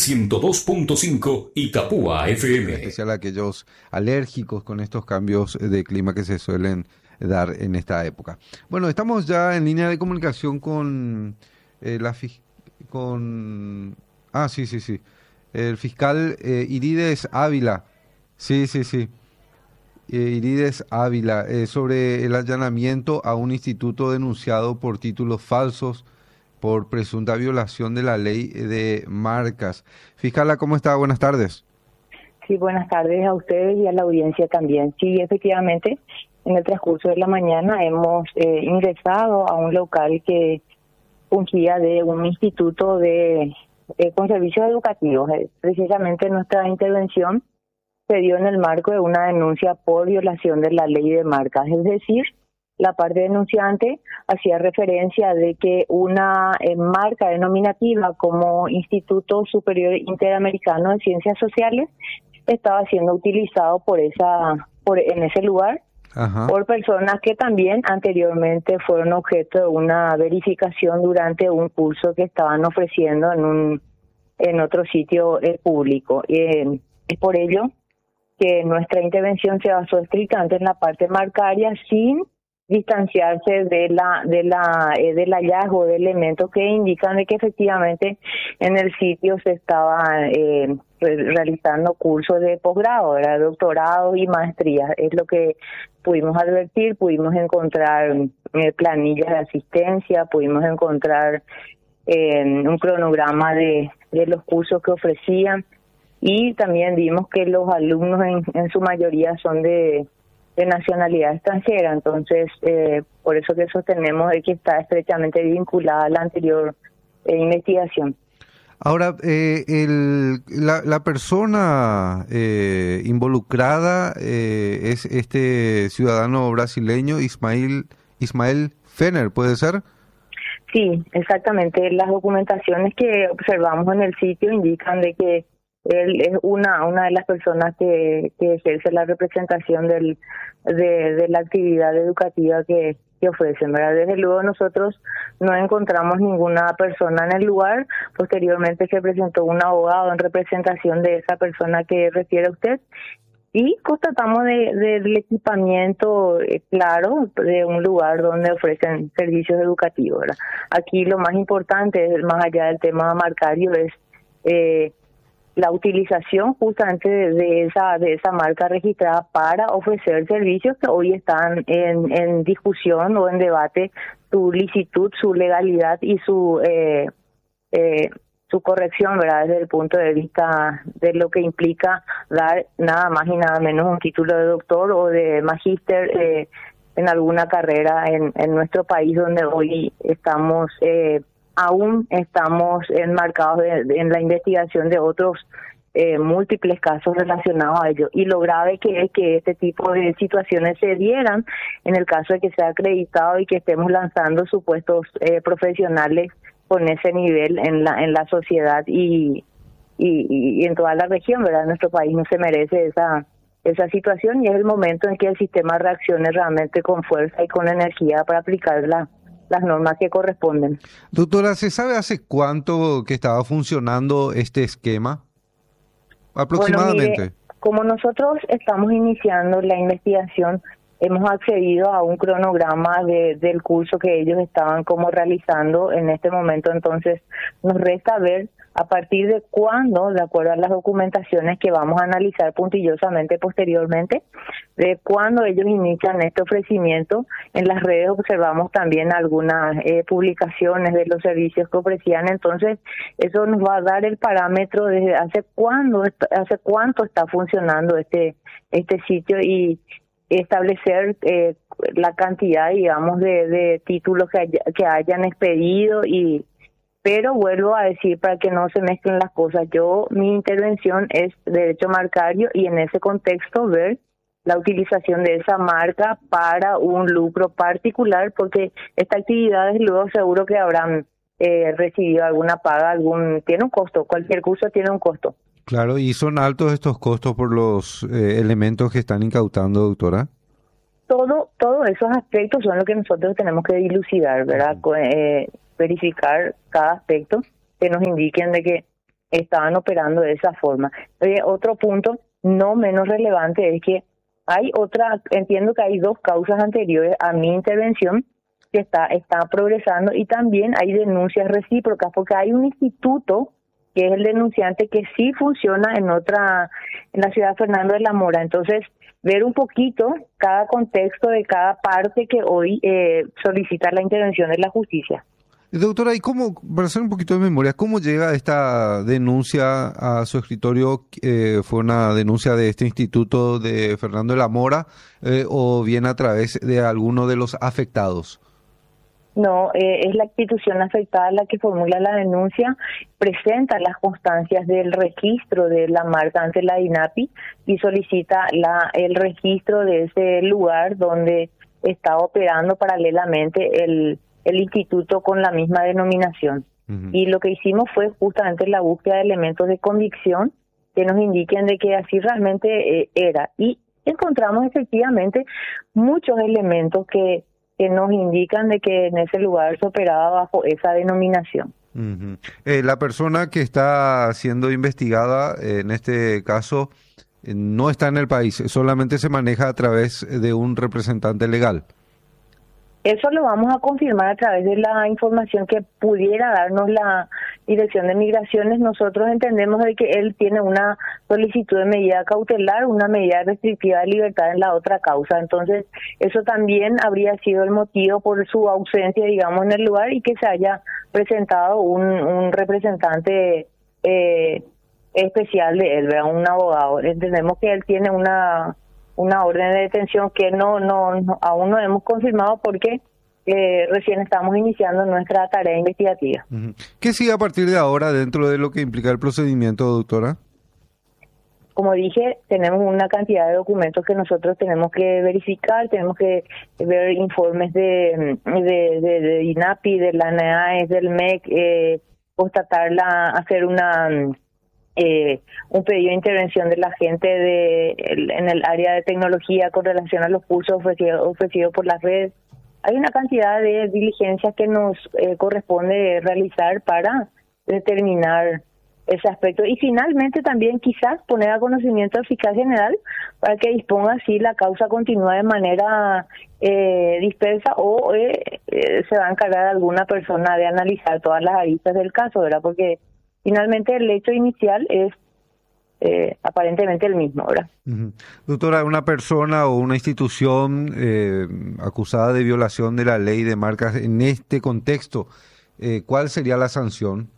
102.5 Itapúa FM. En especial a aquellos alérgicos con estos cambios de clima que se suelen dar en esta época. Bueno, estamos ya en línea de comunicación con sí. El fiscal Irides Ávila. Sí. Irides Ávila, sobre el allanamiento a un instituto denunciado por títulos falsos por presunta violación de la ley de marcas. Fiscala, ¿cómo está? Buenas tardes. Sí, buenas tardes a ustedes y a la audiencia también. Sí, efectivamente, en el transcurso de la mañana hemos ingresado a un local que fungía de un instituto con servicios educativos. Precisamente nuestra intervención se dio en el marco de una denuncia por violación de la ley de marcas, es decir, la parte denunciante hacía referencia de que una marca denominativa como Instituto Superior Interamericano de Ciencias Sociales estaba siendo utilizado en ese lugar. Ajá. Por personas que también anteriormente fueron objeto de una verificación durante un curso que estaban ofreciendo en otro sitio público. Es por ello que nuestra intervención se basó estrictamente en la parte marcaria sin distanciarse del hallazgo de elementos que indican de que efectivamente en el sitio se estaban realizando cursos de posgrado, doctorado y maestría. Es lo que pudimos advertir, pudimos encontrar planillas de asistencia, pudimos encontrar un cronograma de los cursos que ofrecían, y también vimos que los alumnos en su mayoría son de nacionalidad extranjera. Entonces, por eso que sostenemos de que está estrechamente vinculada a la anterior investigación. Ahora, la persona involucrada es este ciudadano brasileño Ismael Fener, ¿puede ser? Sí, exactamente. Las documentaciones que observamos en el sitio indican de que él es una de las personas que ejerce la representación de la actividad educativa que ofrecen, ¿verdad? Desde luego nosotros no encontramos ninguna persona en el lugar. Posteriormente se presentó un abogado en representación de esa persona que refiere a usted y constatamos del equipamiento claro de un lugar donde ofrecen servicios educativos, ¿verdad? Aquí lo más importante, más allá del tema marcario, es la utilización justamente de esa marca registrada para ofrecer servicios que hoy están en discusión o en debate, su licitud, su legalidad y su corrección, ¿verdad? Desde el punto de vista de lo que implica dar nada más y nada menos un título de doctor o de magíster en alguna carrera en nuestro país, donde hoy aún estamos enmarcados en la investigación de otros múltiples casos relacionados a ello. Y lo grave que es que este tipo de situaciones se dieran en el caso de que sea acreditado y que estemos lanzando supuestos profesionales con ese nivel en la sociedad y en toda la región, ¿verdad? Nuestro país no se merece esa situación, y es el momento en que el sistema reaccione realmente con fuerza y con energía para aplicar las normas que corresponden. Doctora, ¿se sabe hace cuánto que estaba funcionando este esquema? Aproximadamente. Bueno, mire, como nosotros estamos iniciando la investigación, hemos accedido a un cronograma del curso que ellos estaban como realizando en este momento. Entonces nos resta ver a partir de cuándo, de acuerdo a las documentaciones que vamos a analizar puntillosamente posteriormente, de cuándo ellos inician este ofrecimiento. En las redes observamos también algunas publicaciones de los servicios que ofrecían. Entonces eso nos va a dar el parámetro de hace cuánto está funcionando este sitio y establecer la cantidad, digamos, de títulos que hayan expedido. Pero vuelvo a decir, para que no se mezclen las cosas, mi intervención es derecho marcario y en ese contexto ver la utilización de esa marca para un lucro particular, porque esta actividad, desde luego, seguro que habrán recibido alguna paga, tiene un costo, cualquier curso tiene un costo. Claro, y son altos estos costos por los elementos que están incautando, doctora. Todos esos aspectos son los que nosotros tenemos que dilucidar, ¿verdad? Verificar cada aspecto que nos indiquen de que estaban operando de esa forma. Otro punto no menos relevante es que entiendo que hay dos causas anteriores a mi intervención que está progresando, y también hay denuncias recíprocas, porque hay un instituto que es el denunciante que sí funciona en la ciudad de Fernando de la Mora. Entonces, ver un poquito cada contexto de cada parte que hoy solicita la intervención de la justicia. Doctora, ¿y cómo, para hacer un poquito de memoria, cómo llega esta denuncia a su escritorio? ¿Fue una denuncia de este instituto de Fernando de la Mora o viene a través de alguno de los afectados? No, es la institución afectada la que formula la denuncia, presenta las constancias del registro de la marca ante la INAPI y solicita el registro de ese lugar donde está operando paralelamente el instituto con la misma denominación. Uh-huh. Y lo que hicimos fue justamente la búsqueda de elementos de convicción que nos indiquen de que así realmente era. Y encontramos efectivamente muchos elementos que nos indican de que en ese lugar se operaba bajo esa denominación. Uh-huh. La persona que está siendo investigada en este caso no está en el país, solamente se maneja a través de un representante legal. Eso lo vamos a confirmar a través de la información que pudiera darnos la Dirección de Migraciones. Nosotros entendemos de que él tiene una solicitud de medida cautelar, una medida restrictiva de libertad en la otra causa. Entonces, eso también habría sido el motivo por su ausencia, digamos, en el lugar, y que se haya presentado un representante especial de él, ¿verdad? Un abogado. Entendemos que él tiene una orden de detención que aún no hemos confirmado porque recién estamos iniciando nuestra tarea investigativa. Uh-huh. ¿Qué sigue a partir de ahora dentro de lo que implica el procedimiento, doctora? Como dije, tenemos una cantidad de documentos que nosotros tenemos que verificar, tenemos que ver informes de INAPI, de la NEAES, del MEC, hacer un pedido de intervención de la gente en el área de tecnología con relación a los cursos ofrecidos por la red. Hay una cantidad de diligencias que nos corresponde realizar para determinar ese aspecto. Y finalmente también quizás poner a conocimiento al fiscal general para que disponga si la causa continúa de manera dispersa o se va a encargar alguna persona de analizar todas las aristas del caso, ¿verdad? Porque finalmente el hecho inicial es aparentemente el mismo, ¿verdad? Uh-huh. Doctora, una persona o una institución acusada de violación de la ley de marcas en este contexto, ¿cuál sería la sanción?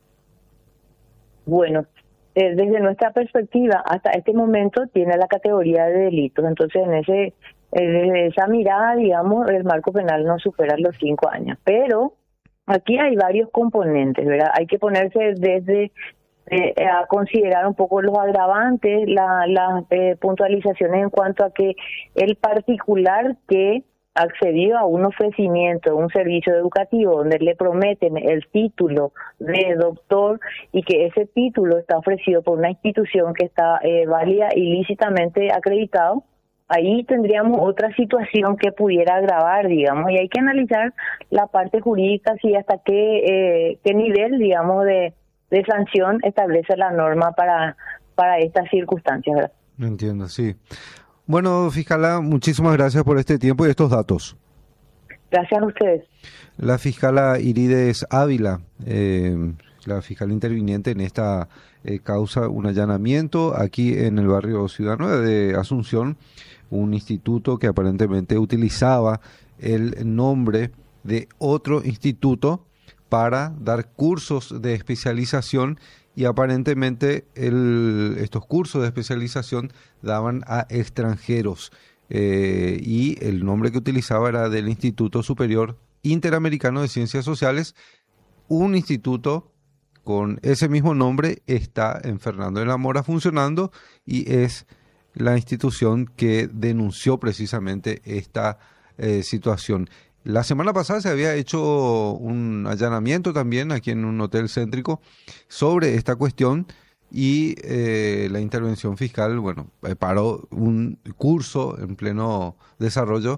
Bueno, desde nuestra perspectiva, hasta este momento tiene la categoría de delitos. Entonces, desde esa mirada, digamos, el marco penal no supera los 5 años. Pero aquí hay varios componentes, ¿verdad? Hay que ponerse a considerar un poco los agravantes, las puntualizaciones en cuanto a que el particular que accedió a un ofrecimiento, un servicio educativo donde le prometen el título de doctor y que ese título está ofrecido por una institución que está válida y lícitamente acreditado, ahí tendríamos otra situación que pudiera agravar, digamos, y hay que analizar la parte jurídica, si hasta qué nivel, digamos, de sanción establece la norma para estas circunstancias, ¿verdad? Entiendo, sí. Bueno, fiscala, muchísimas gracias por este tiempo y estos datos. Gracias a ustedes. La fiscala Irides Ávila, la fiscal interviniente en esta causa, un allanamiento aquí en el barrio Ciudad Nueva de Asunción, un instituto que aparentemente utilizaba el nombre de otro instituto para dar cursos de especialización y aparentemente estos cursos de especialización daban a extranjeros y el nombre que utilizaba era del Instituto Superior Interamericano de Ciencias Sociales. Un instituto con ese mismo nombre está en Fernando de la Mora funcionando y es la institución que denunció precisamente esta situación. La semana pasada se había hecho un allanamiento también aquí en un hotel céntrico sobre esta cuestión y la intervención fiscal, bueno, paró un curso en pleno desarrollo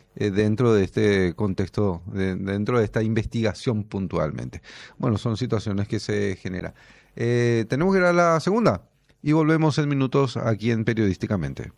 dentro de este contexto, dentro de esta investigación puntualmente. Bueno, son situaciones que se generan. Tenemos que ir a la segunda y volvemos en minutos aquí en Periodísticamente.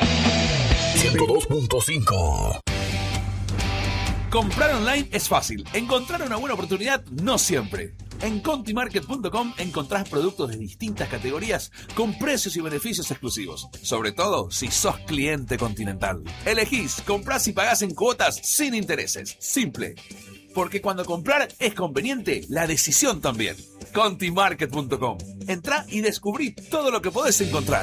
102.5. Comprar online es fácil. Encontrar una buena oportunidad no siempre. En contimarket.com encontrás productos de distintas categorías con precios y beneficios exclusivos. Sobre todo si sos cliente Continental. Elegís, comprás y pagás en cuotas sin intereses. Simple. Porque cuando comprar es conveniente, la decisión también. Contimarket.com. Entrá y descubrí todo lo que podés encontrar.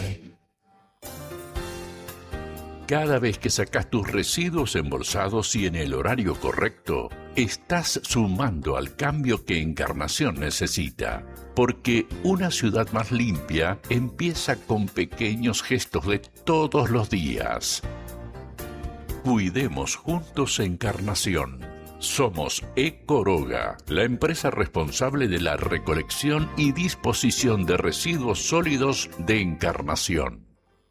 Cada vez que sacas tus residuos embolsados y en el horario correcto, estás sumando al cambio que Encarnación necesita. Porque una ciudad más limpia empieza con pequeños gestos de todos los días. Cuidemos juntos Encarnación. Somos Ecoroga, la empresa responsable de la recolección y disposición de residuos sólidos de Encarnación.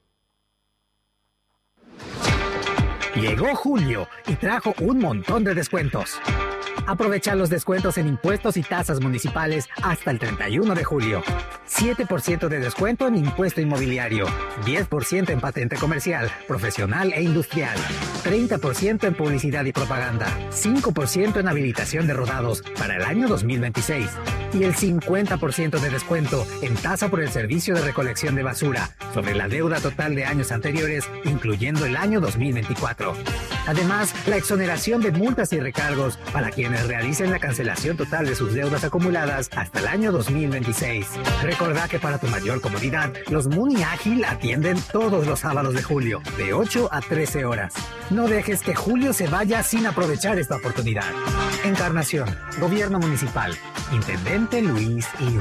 Llegó julio y trajo un montón de descuentos. Aprovecha los descuentos en impuestos y tasas municipales hasta el 31 de julio. 7% de descuento en impuesto inmobiliario, 10% en patente comercial, profesional e industrial, 30% en publicidad y propaganda, 5% en habilitación de rodados para el año 2026 y el 50% de descuento en tasa por el servicio de recolección de basura sobre la deuda total de años anteriores, incluyendo el año 2024. Además, la exoneración de multas y recargos para quienes realicen la cancelación total de sus deudas acumuladas hasta el año 2026. Recordá que para tu mayor comodidad, los Muni Ágil atienden todos los sábados de julio, de 8 a 13 horas. No dejes que julio se vaya sin aprovechar esta oportunidad. Encarnación, Gobierno Municipal, Intendente Luis Id.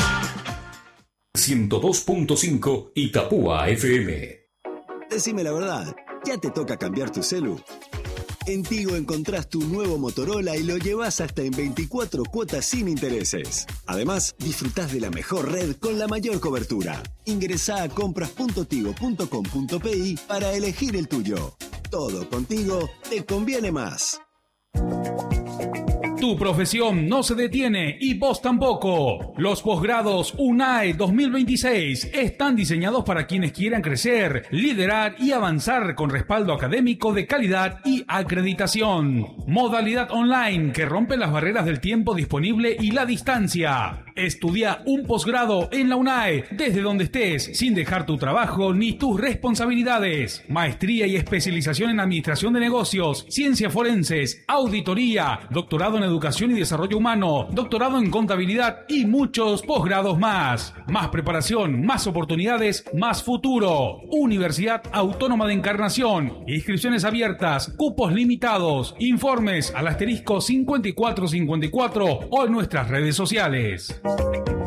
102.5 Itapúa FM. Decime la verdad, ¿ya te toca cambiar tu celu? En Tigo encontrás tu nuevo Motorola y lo llevas hasta en 24 cuotas sin intereses. Además, disfrutás de la mejor red con la mayor cobertura. Ingresá a compras.tigo.com.pi para elegir el tuyo. Todo contigo te conviene más. Tu profesión no se detiene y vos tampoco. Los posgrados UNAE 2026 están diseñados para quienes quieran crecer, liderar y avanzar con respaldo académico de calidad y acreditación. Modalidad online que rompe las barreras del tiempo disponible y la distancia. Estudia un posgrado en la UNAE desde donde estés, sin dejar tu trabajo ni tus responsabilidades. Maestría y especialización en administración de negocios, ciencias forenses, auditoría, doctorado en educación y desarrollo humano, doctorado en contabilidad y muchos posgrados más. Más preparación, más oportunidades, más futuro. Universidad Autónoma de Encarnación. Inscripciones abiertas, cupos limitados. Informes al *5454 o en nuestras redes sociales.